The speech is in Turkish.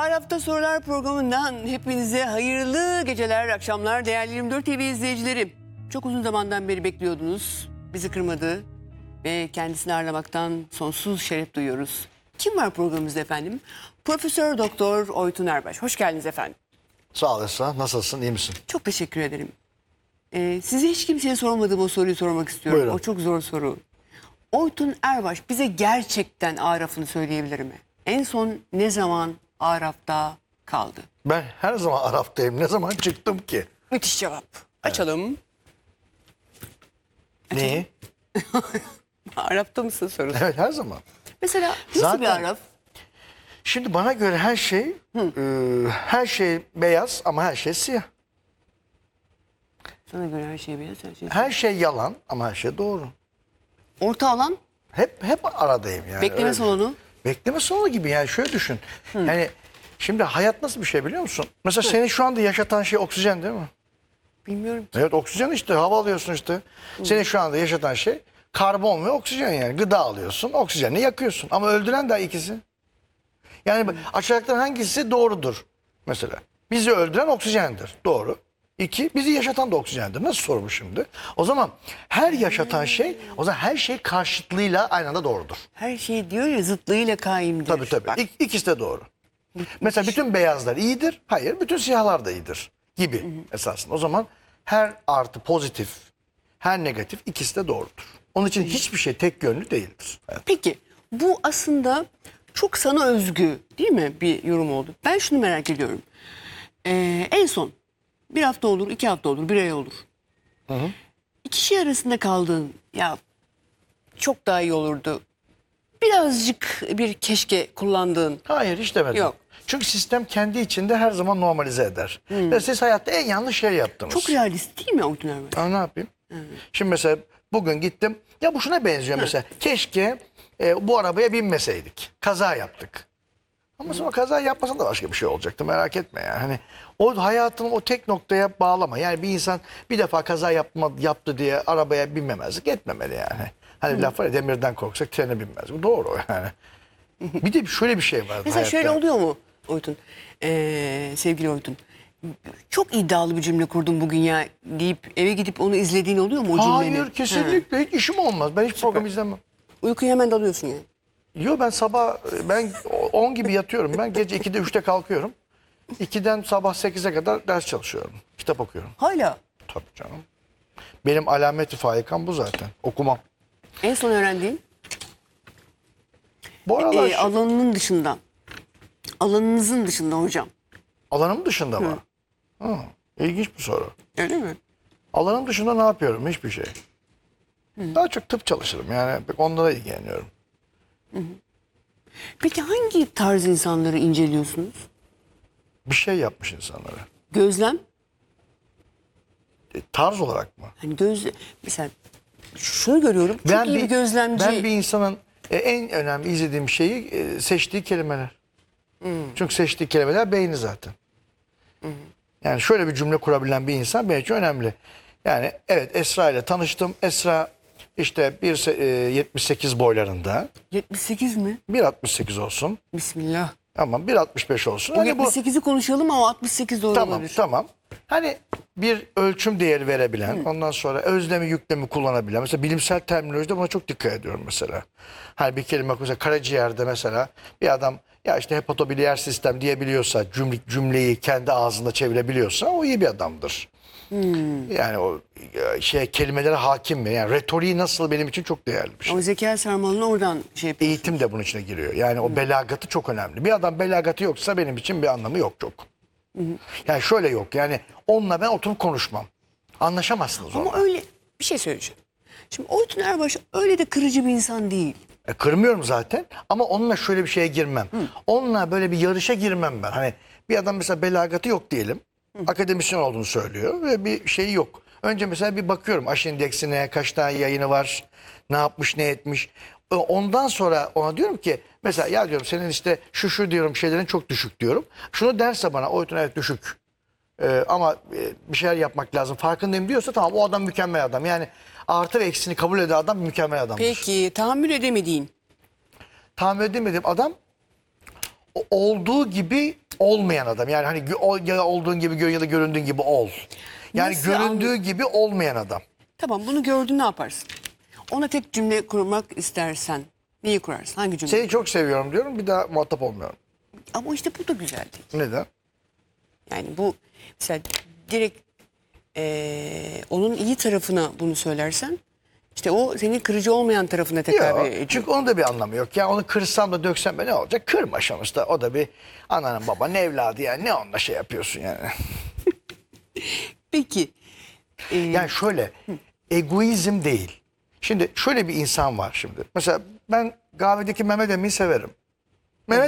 Araf'ta Sorular programından hepinize hayırlı geceler, akşamlar değerli 24 TV izleyicileri. Çok uzun zamandan beri bekliyordunuz. Bizi kırmadı ve kendisini ağırlamaktan sonsuz şeref duyuyoruz. Kim var programımızda efendim? Profesör Doktor Oytun Erbaş. Hoş geldiniz efendim. Sağ olasın. Nasılsın? İyi misin? Çok teşekkür ederim. Size hiç kimseye sormadığım o soruyu sormak istiyorum. Buyurun. O çok zor soru. Oytun Erbaş bize gerçekten Araf'ını söyleyebilir mi? En son ne zaman Araf'ta kaldı? Ben her zaman Araf'tayım. Ne zaman çıktım ki? Müthiş cevap. Açalım. Neyi? Araf'ta mısın sorusu. Evet, her zaman. Mesela nasıl Zaten- bir Araf? Şimdi bana göre her şey beyaz ama her şey siyah. Sana göre her şey beyaz, her şey. Her şey yalan ama her şey doğru. Orta alan, Hep aradayım yani. bekleme öyle. salonu. Bekleme salonu gibi yani, şöyle düşün. Yani şimdi hayat nasıl bir şey biliyor musun? Mesela seni şu anda yaşatan şey oksijen değil mi? Bilmiyorum. Evet, oksijen işte, hava alıyorsun işte. Seni şu anda yaşatan şey karbon ve oksijen yani. Gıda alıyorsun, oksijeni yakıyorsun. Ama öldüren de ikisi. Yani aşağıdakilerin hangisi doğrudur mesela? Bizi öldüren oksijendir. Doğru. İki, bizi yaşatan da oksijendir. Nasıl soru bu şimdi? O zaman her yaşatan şey, o zaman her şey karşıtlığıyla aynı anda doğrudur. Her şey diyor ya, zıtlığıyla kaimdir. Tabii tabii. Bak, İkisi de doğru. Mesela bütün beyazlar iyidir. Hayır, bütün siyahlar da iyidir gibi esasında. O zaman her artı pozitif, her negatif ikisi de doğrudur. Onun için hiçbir şey tek yönlü değildir. Evet. peki bu aslında çok sana özgü değil mi bir yorum oldu? Ben şunu merak ediyorum. En son bir hafta olur, 2 hafta olur, 1 ay olur. İki şey arasında kaldığın, ya çok daha iyi olurdu, birazcık bir keşke kullandığın. Hayır, hiç demedim. Yok. Çünkü sistem kendi içinde her zaman normalize eder. Ve siz hayatta en yanlış şey yaptınız. Çok realist değil mi Oytun Erbaş? Ne yapayım? Şimdi mesela bugün gittim. Ya bu şuna benziyor mesela. Keşke bu arabaya binmeseydik. Kaza yaptık. Ama sonra kaza yapmasan da başka bir şey olacaktı. Merak etme yani. Hani o hayatını o tek noktaya bağlama. Yani bir insan bir defa kaza yaptı diye arabaya binmemezlik etmemeli yani. Hani laf var ya, demirden korksak trene binmez. Bu doğru yani. Bir de şöyle bir şey var Mesela hayatta. şöyle oluyor mu Oytun? Sevgili Oytun. Çok iddialı bir cümle kurdum bugün ya deyip eve gidip onu izlediğin oluyor mu o cümleni? Hayır, kesinlikle. Hiç işim olmaz. Ben hiç program izlemem. Uykuyu hemen dalıyorsun yani. Yo, ben 10 gibi yatıyorum. Ben gece 2'de 3'te kalkıyorum. 2'den sabah 8'e kadar ders çalışıyorum. Kitap okuyorum. Hala. Tabii canım. Benim alameti faikam bu zaten. Okumam. En son öğrendiğin Bu aralar alanının dışında. Alanınızın dışında hocam. alanım dışında mı? İlginç bir soru. Öyle mi? Alanım dışında ne yapıyorum? Hiçbir şey. Daha çok tıp çalışırım. Yani pek onlara ilgileniyorum. Peki hangi tarz insanları inceliyorsunuz? Bir şey yapmış insanlara. Gözlem. Tarz olarak mı? Hani mesela şunu görüyorum. Çok iyi bir gözlemci. Ben bir insanın en önemli izlediğim şeyi seçtiği kelimeler. Çünkü seçtiği kelimeler beyni zaten. Yani şöyle bir cümle kurabilen bir insan benim için önemli. Yani evet, Esra ile tanıştım. Esra işte 1.78 boylarında. 78 mi? 1.68 olsun. Bismillah. Ama 1.65 olsun. Bu Hani bu 78'i konuşalım ama 68 de tamam olabilir. tamam. Hani bir ölçüm değeri verebilen, ondan sonra özlemi yüklemi kullanabilen. Mesela bilimsel terminolojide buna çok dikkat ediyorum mesela. Hani bir kelime mesela karaciğerde mesela bir adam ya işte hepatobiliyer sistem diyebiliyorsa, cümleyi kendi ağzında çevirebiliyorsa o iyi bir adamdır. Yani o kelimelere hakim mi? Yani retoriği nasıl, benim için çok değerli bir şey. Ama Zekai Sarmal'ın oradan şey yapıyor. Eğitim de bunun içine giriyor. Yani o belagatı çok önemli. Bir adam belagatı yoksa benim için bir anlamı yok çok. Yani şöyle yok. Yani onunla ben oturup konuşmam. Anlaşamazsınız onunla. Ama öyle bir şey söyleyeceğim. Şimdi Oytun Erbaş öyle de kırıcı bir insan değil. Kırmıyorum zaten ama onunla şöyle bir şeye girmem. Onunla böyle bir yarışa girmem ben. Hani bir adam mesela belagatı yok diyelim. Akademisyen olduğunu söylüyor ve bir şeyi yok. Önce mesela bir bakıyorum Aş indeksine, kaç tane yayını var, ne yapmış, ne etmiş. Ondan sonra ona diyorum ki mesela ya diyorum senin işte şu diyorum şeylerin çok düşük diyorum. Şunu derse bana Oytun evet düşük. Ama bir şeyler yapmak lazım farkındayım diyorsa tamam, o adam mükemmel adam. Yani artı ve eksini kabul eden adam mükemmel adamdır. Peki tahammül edemediğin? Tahammül edemediğim adam olduğu gibi olmayan adam. Yani hani ya olduğun gibi gör ya da göründüğün gibi ol. Yani Nasıl göründüğü gibi olmayan adam. Tamam, bunu gördün, ne yaparsın? Ona tek cümle kurmak istersen neyi kurarsın? Hangi cümle? Seni çok seviyorum diyorum, bir daha muhatap olmuyorum. Ama işte bu da güzel değil. Neden? Yani bu mesela direkt onun iyi tarafına bunu söylersen işte o senin kırıcı olmayan tarafına tekabül Yok, ediyor. çünkü onun da bir anlamı yok. Ya onu kırsam da döksem de ne olacak? Kırma sonuçta. O da bir ananın babanın evladı yani. Ne onunla şey yapıyorsun yani? Peki. Yani şöyle, egoizm değil. Şimdi şöyle bir insan var şimdi. Mesela ben kahvedeki Mehmet Emin'i severim.